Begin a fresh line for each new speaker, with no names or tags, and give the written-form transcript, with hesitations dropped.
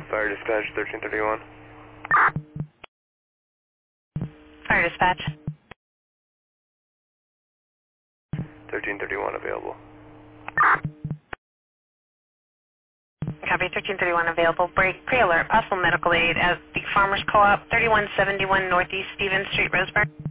Fire dispatch 1331.
Fire dispatch.
1331 available.
Copy, 1331 available. Break, pre-alert, possible medical aid at the Farmers Co-op, 3171 Northeast Stevens Street, Roseburg.